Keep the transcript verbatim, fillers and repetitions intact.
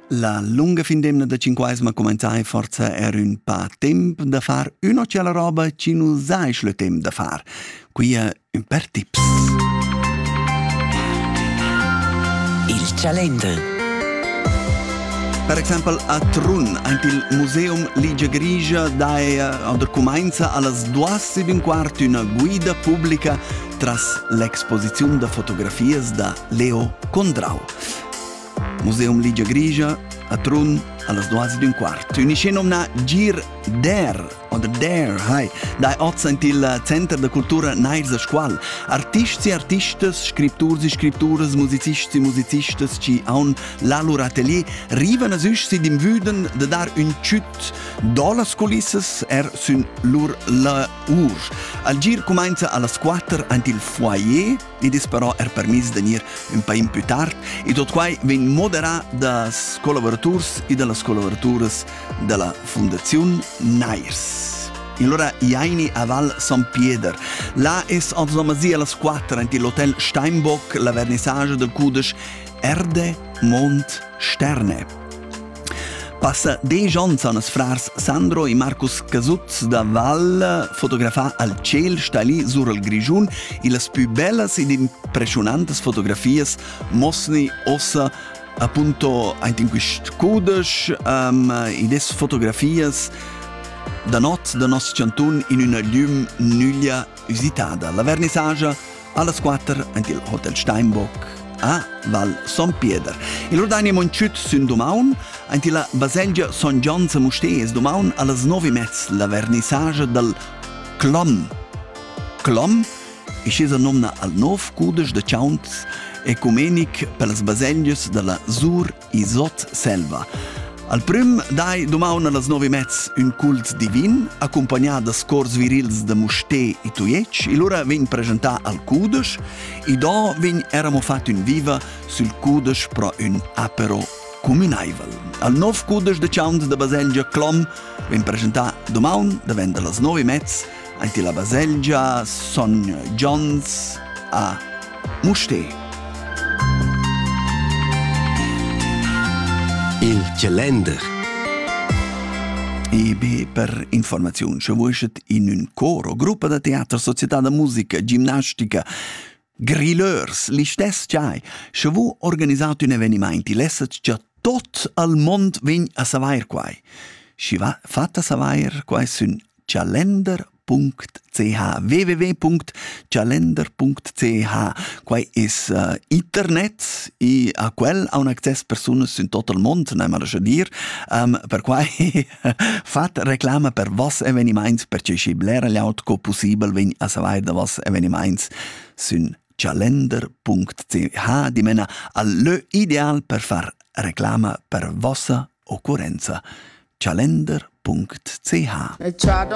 La lunga fin d'emna da cinquaisma començai forza er un pa temp da far una c'ella roba ci nu saisch le temp da far. Qui è un per tips. Il calender. Per esempio a Trun, ant il Museum Ligia Grigia dai oder cumainza allas duas ed un quart una guida pubblica tras l'exposizione da fotografias da Leo Condrau. Museum Ligia Grigia a Trun allas duas ed un quart. Unisce nomna Gir Der oder Der, hai, dai oz ant il Center da Cultura Nairs a Squal. Artisti e artistas, scripturs e scripturas, musicisti e musicistas ci aun la lur atelier riven as us si dim vüden de dar un chüt dolas colisses er sun lur la ur. Al gir cumainza allas quattro ant il foyer, ed is però er permis de nir un pa in più tard, e tot quai ven moderà das collaboraturs e de las collaboraturas de la Fundazione Nairs. E allora iaini a Val San Pieder. Là es als domasi a las quattro ant l'hotel Steinbock la vernissage del cudesch Erde, Mond, Sterne. Passa dei giorni an as frars Sandro e Marcus Casutz da Val fotografà al ciel sta lì sur al Grigiun e las più bellas ed impressionantes fotografias mosni ossa appunto ant in quist cudesch um, e des fotografias da not da nos chantun in una llum nuglia usitata. La vernissage allas quattro ant il Hotel Steinbock a Val San Pieder. E lor dani monchut sun domaun ant la Baselgia San Gions a Mustées domaun allas nove mezz la vernissage del Clom. Clom e scesa nomna al nov cudesch de chauns ecumenic per las Baselgias de la Sur i Sot Selva. Al prim dai domaun a las nove mezz un cult divin, accompagnat da scors virils de Musté e Tuiec, e lura vegn presentà al cudesch, e da vegn eramo fat un viva sul cudesch pro un apero comunaivel. Al nov cudesch de chauns de Baselgia Clom vegn presentà domaun davent de las nove mezz ant la Baselgia San Gions a Musté. Il calender. E be per informazione, se vuoscet in un coro, gruppo da teatro, società da musica, ginnastica, grilleurs, li stess giai, se vu organizzato un avvenimento, lesset già tot al mond vegn a savair quai. Si va fatta savair quai sun calender punkt c h w w w punkt calender punkt c h. Quai is uh, internet e a quel ha un access personas in tot il mond, ne ma a dir, um, per quai fat reclama per vos eveniments perché si blera gliaut co possibel vegn a savair da vos eveniments sun calender punkt c h di mena al le ideal per far reclama per vossa occurrenza. calender punkt c h.